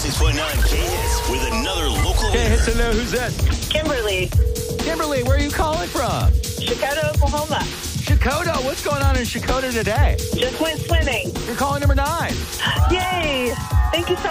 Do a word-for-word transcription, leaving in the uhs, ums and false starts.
six point nine K-Hits with another local Hey, winner. hello, who's this? Kimberly, Kimberly, where are you calling from? Chicago, Oklahoma. Shakota. What's going on in Shakota today? Just went swimming. You're calling number nine. Yay! Thank you so